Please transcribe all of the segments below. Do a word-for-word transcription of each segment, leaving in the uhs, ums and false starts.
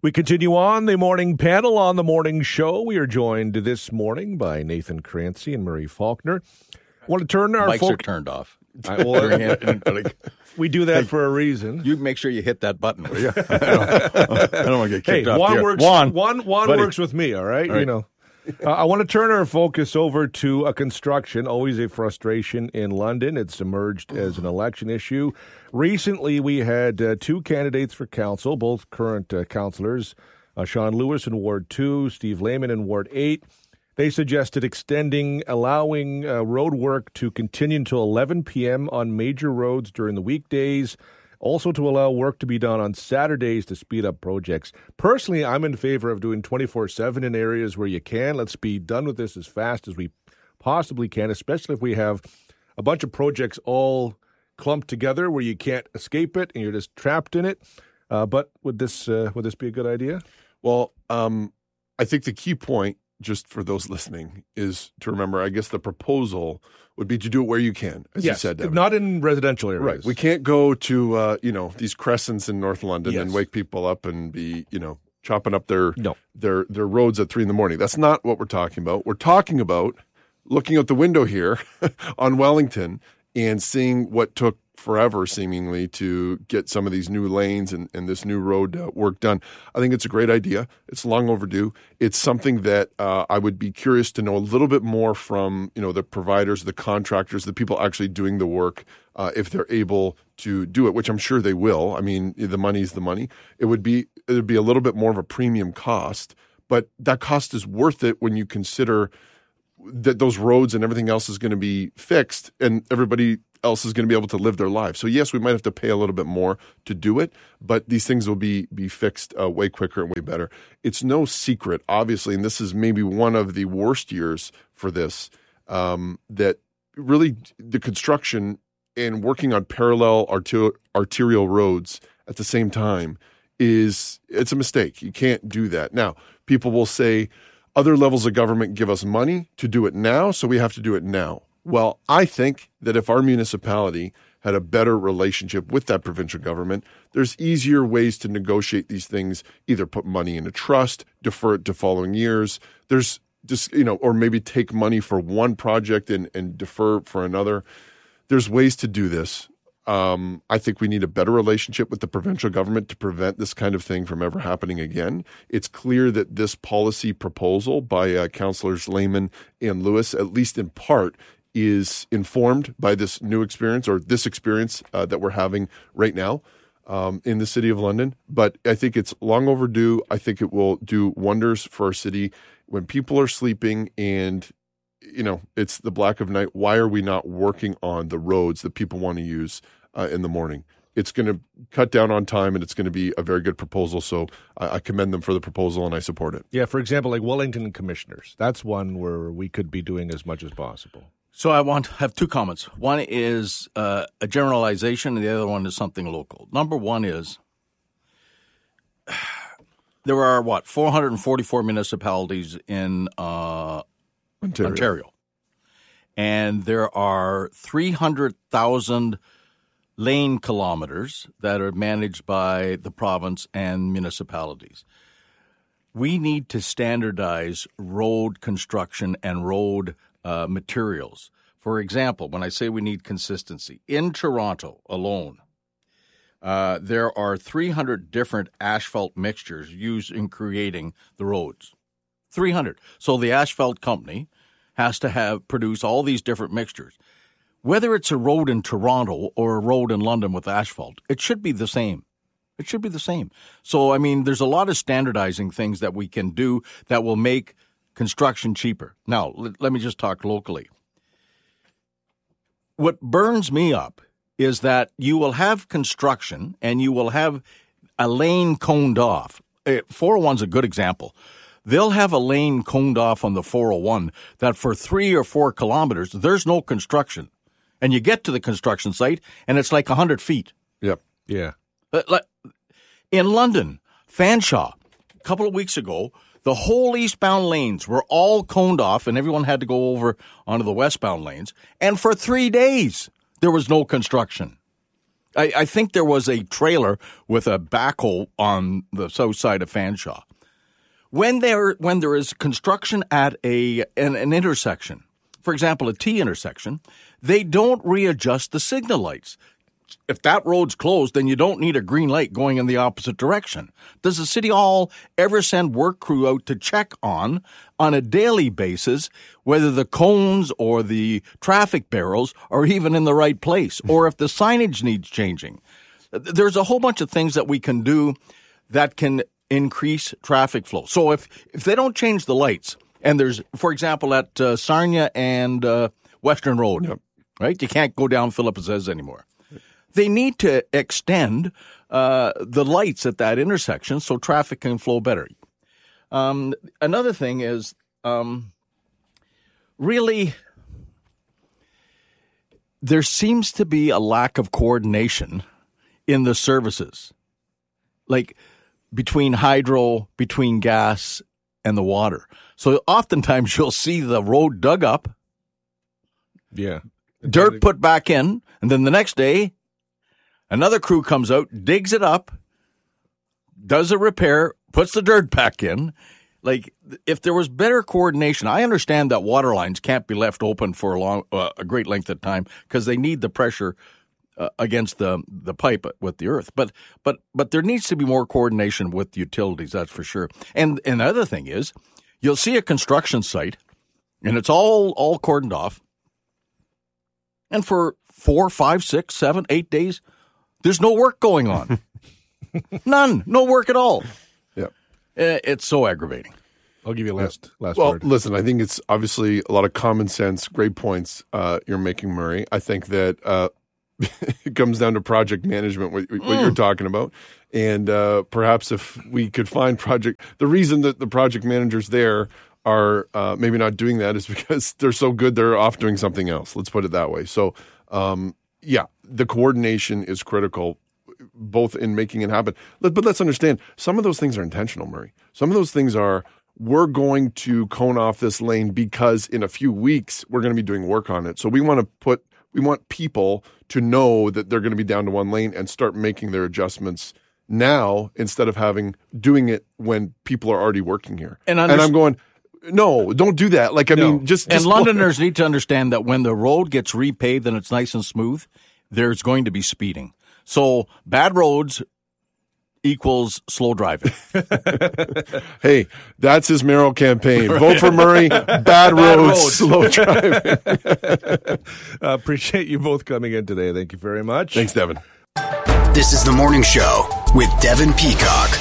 We continue on the morning panel on the morning show. We are joined this morning by Nathan Crancy and Murray Faulkner. I want to turn our mics folk- are turned off. I, well, we do that for a reason. You make sure you hit that button. Will you? I don't, I don't want to get kicked hey, off Juan here. works. Juan, Juan, Juan buddy. works with me. All right, All right. you know. Uh, I want to turn our focus over to a construction, always a frustration in London. It's emerged as an election issue. Recently, we had uh, two candidates for council, both current uh, councillors, uh, Sean Lewis in Ward two, Steve Lehman in Ward eight. They suggested extending, allowing uh, road work to continue until eleven p.m. on major roads during the weekdays, also to allow work to be done on Saturdays to speed up projects. Personally, I'm in favor of doing twenty-four seven in areas where you can. Let's be done with this as fast as we possibly can, especially if we have a bunch of projects all clumped together where you can't escape it and you're just trapped in it. Uh, but would this uh, would this be a good idea? Well, um, I think the key point, just for those listening, is to remember, I guess the proposal would be to do it where you can, as yes, you said, Devin. Not in residential areas. Right. We can't go to, uh, you know, these crescents in North London Yes. and wake people up and be, you know, chopping up their, No. their, their roads at three in the morning. That's not what we're talking about. We're talking about looking out the window here on Wellington and seeing what took forever, seemingly, to get some of these new lanes and, and this new road uh, work done. I think it's a great idea. It's long overdue. It's something that uh, I would be curious to know a little bit more from, you know, the providers, the contractors, the people actually doing the work, uh, if they're able to do it, which I'm sure they will. I mean, the money's the money. It would be it would be a little bit more of a premium cost, but that cost is worth it when you consider that those roads and everything else is going to be fixed and everybody else is going to be able to live their lives. So yes, we might have to pay a little bit more to do it, but these things will be be fixed uh, way quicker and way better. It's no secret, obviously, and this is maybe one of the worst years for this, um, that really the construction and working on parallel arter- arterial roads at the same time is, it's a mistake. You can't do that. Now, people will say other levels of government give us money to do it now, so we have to do it now. Well, I think that if our municipality had a better relationship with that provincial government, there's easier ways to negotiate these things, either put money in a trust, defer it to following years. There's just, you know, or maybe take money for one project and, and defer for another. There's ways to do this. Um, I think we need a better relationship with the provincial government to prevent this kind of thing from ever happening again. It's clear that this policy proposal by uh, Councillors Lehman and Lewis, at least in part, is informed by this new experience or this experience uh, that we're having right now um, in the City of London. But I think it's long overdue. I think it will do wonders for our city. When people are sleeping and, you know, it's the black of night, why are we not working on the roads that people want to use uh, in the morning? It's going to cut down on time, and it's going to be a very good proposal. So I, I commend them for the proposal, and I support it. Yeah, for example, like Wellington Commissioners. That's one where we could be doing as much as possible. So I want to have two comments. One is uh, a generalization, and the other one is something local. Number one is there are, what, four hundred forty-four municipalities in uh, Ontario. Ontario. And there are three hundred thousand lane kilometers that are managed by the province and municipalities. We need to standardize road construction and road uh, materials. For example, when I say we need consistency, in Toronto alone, uh, there are three hundred different asphalt mixtures used in creating the roads. three hundred. So the asphalt company has to have produce all these different mixtures. Whether it's a road in Toronto or a road in London with asphalt, it should be the same. It should be the same. So, I mean, there's a lot of standardizing things that we can do that will make construction cheaper. Now, l- let me just talk locally. What burns me up is that you will have construction and you will have a lane coned off. four oh one's a good example. They'll have a lane coned off on the four oh one that for three or four kilometers, there's no construction. And you get to the construction site, and it's like one hundred feet. Yep. Yeah. In London, Fanshawe, a couple of weeks ago, the whole eastbound lanes were all coned off, and everyone had to go over onto the westbound lanes. And for three days, there was no construction. I, I think there was a trailer with a backhoe on the south side of Fanshawe. When there when there is construction at a an, an intersection, for example, a T intersection, they don't readjust the signal lights. If that road's closed, then you don't need a green light going in the opposite direction. Does the City Hall ever send work crew out to check on, on a daily basis, whether the cones or the traffic barrels are even in the right place, or if the signage needs changing? There's a whole bunch of things that we can do that can increase traffic flow. So if, if they don't change the lights, and there's, for example, at uh, Sarnia and uh, Western Road, yep. right? You can't go down Philip Aziz anymore. They need to extend uh, the lights at that intersection so traffic can flow better. Um, another thing is um, really there seems to be a lack of coordination in the services, like between hydro, between gas, and the water. So oftentimes you'll see the road dug up, yeah, dirt put back in, and then the next day, another crew comes out, digs it up, does a repair, puts the dirt back in. Like, if there was better coordination, I understand that water lines can't be left open for a long, uh, a great length of time because they need the pressure uh, against the the pipe with the earth. But but but there needs to be more coordination with utilities, that's for sure. And and the other thing is, you'll see a construction site, and it's all all cordoned off, and for four, five, six, seven, eight days, there's no work going on. None. No work at all. Yeah. It's so aggravating. I'll give you last yeah. last well, word. Listen, I think it's obviously a lot of common sense, great points uh, you're making, Murray. I think that uh, it comes down to project management, what, what mm. you're talking about. And uh, perhaps if we could find project – the reason that the project managers there are uh, maybe not doing that is because they're so good they're off doing something else. Let's put it that way. So, um, yeah, the coordination is critical, both in making it happen. But let's understand, some of those things are intentional, Murray. Some of those things are, we're going to cone off this lane because in a few weeks we're going to be doing work on it. So we want to put, we want people to know that they're going to be down to one lane and start making their adjustments now instead of having, doing it when people are already working here. And, under- and I'm going, no, don't do that. Like, I no. mean, just, just. And Londoners need to understand that when the road gets repaved and it's nice and smooth, there's going to be speeding. So bad roads equals slow driving. Hey, that's his mayoral campaign. Vote for Murray. Bad, bad roads, roads, slow driving. uh, appreciate you both coming in today. Thank you very much. Thanks, Devin. This is The Morning Show with Devin Peacock.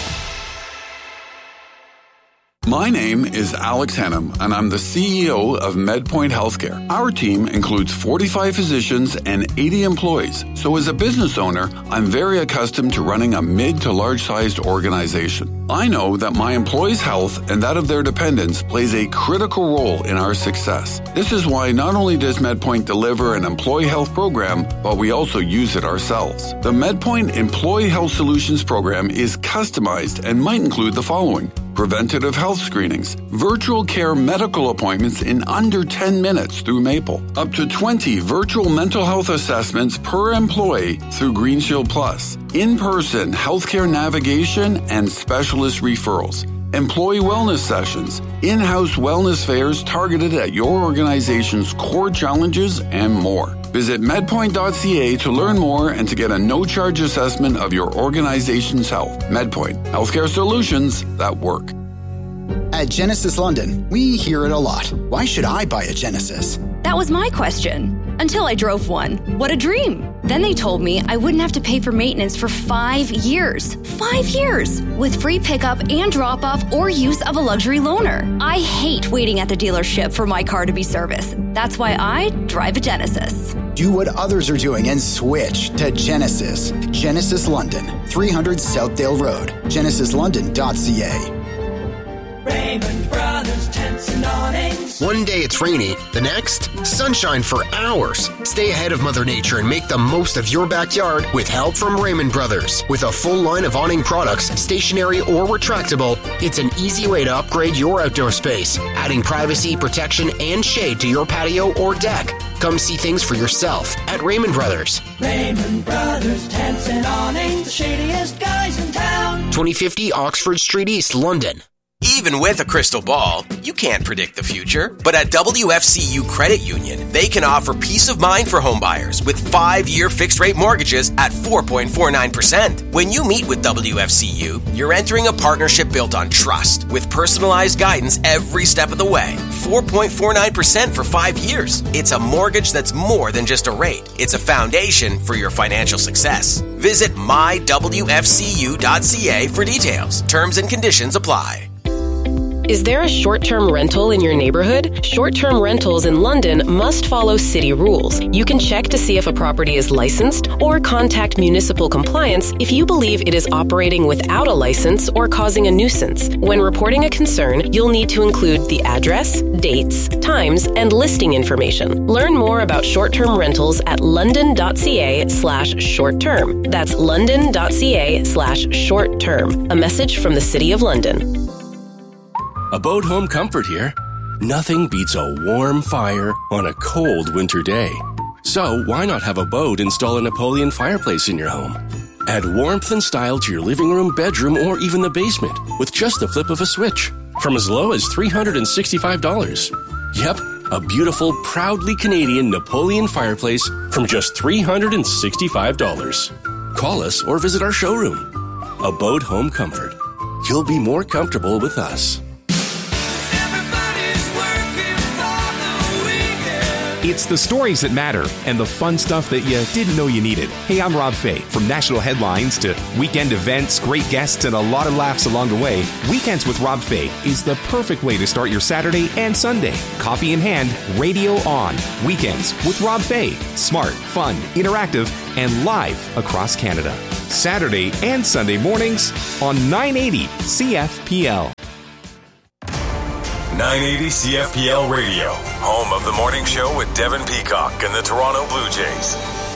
My name is Alex Hannum, and I'm the C E O of MedPoint Healthcare. Our team includes forty-five physicians and eighty employees. So as a business owner, I'm very accustomed to running a mid to large-sized organization. I know that my employees' health and that of their dependents plays a critical role in our success. This is why not only does MedPoint deliver an employee health program, but we also use it ourselves. The MedPoint Employee Health Solutions program is customized and might include the following: preventative health screenings, virtual care medical appointments in under ten minutes through Maple, up to twenty virtual mental health assessments per employee through GreenShield Plus, in-person healthcare navigation and specialist referrals, employee wellness sessions, in-house wellness fairs targeted at your organization's core challenges, and more. Visit medpoint dot c a to learn more and to get a no-charge assessment of your organization's health. MedPoint, healthcare solutions that work. At Genesis London, we hear it a lot. Why should I buy a Genesis? That was my question. Until I drove one. What a dream. Then they told me I wouldn't have to pay for maintenance for five years. Five years! With free pickup and drop-off or use of a luxury loaner. I hate waiting at the dealership for my car to be serviced. That's why I drive a Genesis. Do what others are doing and switch to Genesis. Genesis London, three hundred Southdale Road. genesis london dot c a. Raymond Brothers Tent tents and awnings. One day it's rainy, the next, sunshine for hours. Stay ahead of Mother Nature and make the most of your backyard with help from Raymond Brothers. With a full line of awning products, stationary or retractable, it's an easy way to upgrade your outdoor space, adding privacy, protection, and shade to your patio or deck. Come see things for yourself at Raymond Brothers. Raymond Brothers, tents and awnings, the shadiest guys in town. twenty fifty Oxford Street East, London. Even with a crystal ball, you can't predict the future. But at W F C U Credit Union, they can offer peace of mind for homebuyers with five-year fixed-rate mortgages at four point four nine percent. When you meet with W F C U, you're entering a partnership built on trust with personalized guidance every step of the way. four point four nine percent for five years. It's a mortgage that's more than just a rate. It's a foundation for your financial success. Visit my w f c u dot c a for details. Terms and conditions apply. Is there a short-term rental in your neighborhood? Short-term rentals in London must follow city rules. You can check to see if a property is licensed or contact municipal compliance if you believe it is operating without a license or causing a nuisance. When reporting a concern, you'll need to include the address, dates, times, and listing information. Learn more about short-term rentals at london.ca slash short-term. That's london.ca slash short-term. A message from the City of London. Abode Home Comfort here. Nothing beats a warm fire on a cold winter day. So why not have Abode install a Napoleon fireplace in your home? Add warmth and style to your living room, bedroom, or even the basement with just the flip of a switch from as low as three hundred sixty-five dollars. Yep, a beautiful, proudly Canadian Napoleon fireplace from just three hundred sixty-five dollars. Call us or visit our showroom. Abode Home Comfort. You'll be more comfortable with us. It's the stories that matter and the fun stuff that you didn't know you needed. Hey, I'm Rob Fay. From national headlines to weekend events, great guests, and a lot of laughs along the way, Weekends with Rob Fay is the perfect way to start your Saturday and Sunday. Coffee in hand, radio on. Weekends with Rob Fay. Smart, fun, interactive, and live across Canada. Saturday and Sunday mornings on nine eighty C F P L. nine eighty C F P L Radio, home of the morning show with Devin Peacock and the Toronto Blue Jays.